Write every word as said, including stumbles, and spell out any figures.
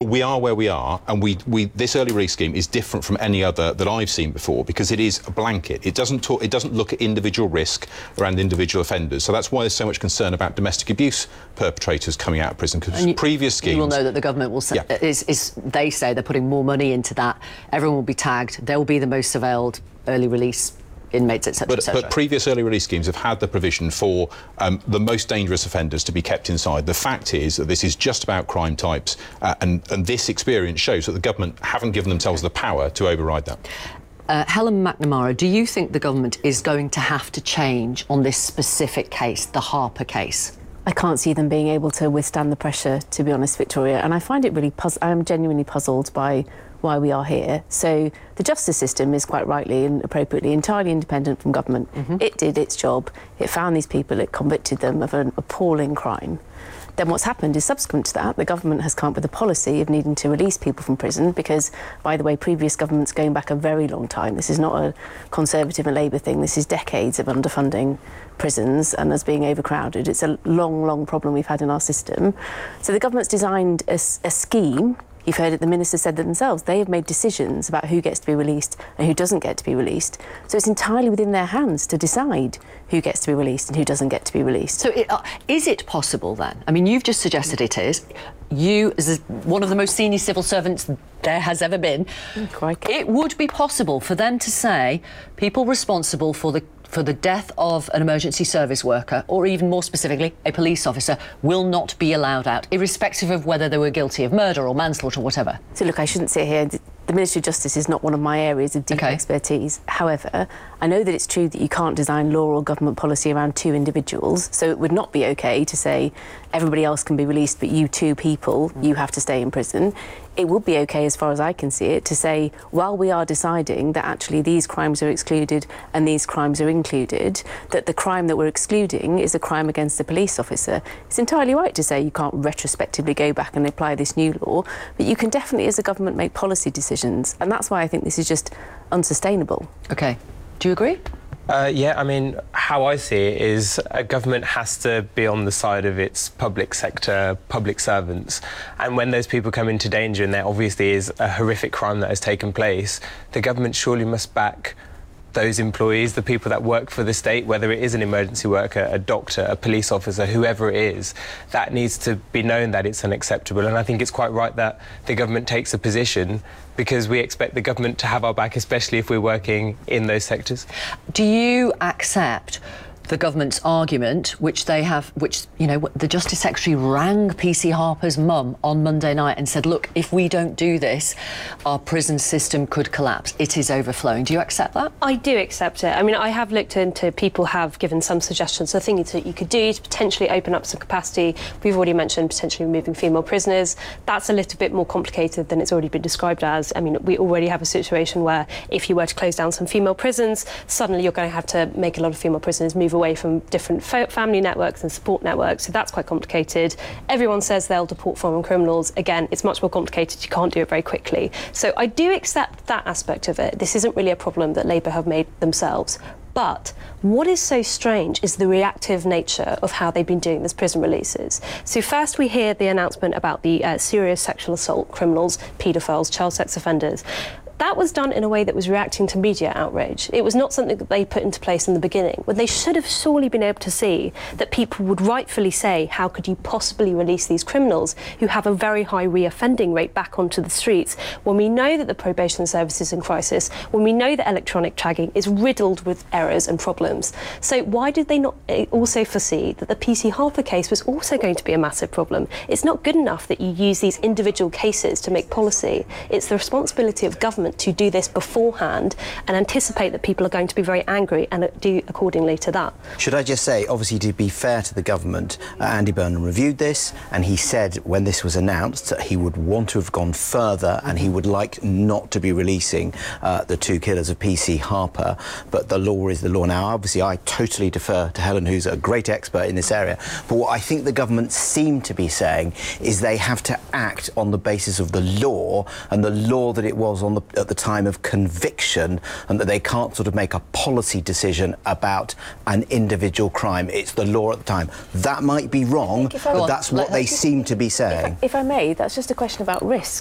we are where we are, and we, we this early release scheme is different from any other that I've seen before because it is a blanket. It doesn't talk, it doesn't look at individual risk around individual offenders. So that's why there's so much concern about domestic abuse perpetrators coming out of prison, because previous schemes... You will know that the government will say, yeah. is, is, they say they're putting more money into that. Everyone will be tagged. They'll be the most surveilled early release inmates, et cetera, but, et cetera. but previous early release schemes have had the provision for um, the most dangerous offenders to be kept inside. The fact is that this is just about crime types, uh, and, and this experience shows that the government haven't given themselves the power to override that. Uh, Helen McNamara, do you think the government is going to have to change on this specific case, the Harper case? I can't see them being able to withstand the pressure, to be honest, Victoria, and I find it really puzz- I am genuinely puzzled by why we are here. So the justice system is quite rightly and appropriately entirely independent from government. Mm-hmm. It did its job. It found these people, it convicted them of an appalling crime. Then what's happened is, subsequent to that, the government has come up with a policy of needing to release people from prison because, by the way, previous governments going back a very long time, this is not a Conservative and Labour thing, this is decades of underfunding prisons and us being overcrowded. It's a long, long problem we've had in our system. So the government's designed a, a scheme. You've heard it, the minister said that themselves. They have made decisions about who gets to be released and who doesn't get to be released. So it's entirely within their hands to decide who gets to be released and who doesn't get to be released. So it, uh, is it possible then? I mean, you've just suggested it is. You, as one of the most senior civil servants there has ever been, Crikey. It would be possible for them to say people responsible for the for the death of an emergency service worker, or even more specifically, a police officer, will not be allowed out, irrespective of whether they were guilty of murder or manslaughter or whatever. So look, I shouldn't sit here. The Ministry of Justice is not one of my areas of deep okay. expertise. However, I know that it's true that you can't design law or government policy around two individuals, so it would not be okay to say everybody else can be released, but you two people, you have to stay in prison. It would be okay, as far as I can see it, to say, while we are deciding that actually these crimes are excluded and these crimes are included, that the crime that we're excluding is a crime against a police officer. It's entirely right to say you can't retrospectively go back and apply this new law, but you can definitely, as a government, make policy decisions, and that's why I think this is just unsustainable. OK. Do you agree? Uh, yeah, I mean, how I see it is a government has to be on the side of its public sector, public servants. And when those people come into danger and there obviously is a horrific crime that has taken place, the government surely must back those employees, the people that work for the state, whether it is an emergency worker, a doctor, a police officer, whoever it is, that needs to be known that it's unacceptable. And I think it's quite right that the government takes a position, because we expect the government to have our back, especially if we're working in those sectors. Do you accept the government's argument, which they have, which, you know, the Justice Secretary rang P C Harper's mum on Monday night and said, look, if we don't do this, our prison system could collapse. It is overflowing. Do you accept that? I do accept it. I mean, I have looked into, people have given some suggestions. So things that you could do to potentially open up some capacity. We've already mentioned potentially removing female prisoners. That's a little bit more complicated than it's already been described as. I mean, we already have a situation where if you were to close down some female prisons, suddenly you're going to have to make a lot of female prisoners move away from different family networks and support networks, so that's quite complicated. Everyone says they'll deport foreign criminals. Again, it's much more complicated. You can't do it very quickly. So I do accept that aspect of it. This isn't really a problem that Labour have made themselves. But what is so strange is the reactive nature of how they've been doing these prison releases. So first we hear the announcement about the uh, serious sexual assault criminals, paedophiles, child sex offenders. That was done in a way that was reacting to media outrage. It was not something that they put into place in the beginning, when they should have surely been able to see that people would rightfully say, how could you possibly release these criminals who have a very high re-offending rate back onto the streets, when we know that the probation service is in crisis, when we know that electronic tagging is riddled with errors and problems. So why did they not also foresee that the P C Harper case was also going to be a massive problem? It's not good enough that you use these individual cases to make policy. It's the responsibility of government to do this beforehand and anticipate that people are going to be very angry and do accordingly to that. Should I just say, obviously, to be fair to the government, uh, Andy Burnham reviewed this and he said when this was announced that he would want to have gone further and he would like not to be releasing uh, the two killers of P C Harper, but the law is the law. Now, obviously, I totally defer to Helen, who's a great expert in this area, but what I think the government seem to be saying is they have to act on the basis of the law, and the law that it was on the at the time of conviction, and that they can't sort of make a policy decision about an individual crime. It's the law at the time. That might be wrong, but that's what they seem to be saying. If I, if I may, that's just a question about risk.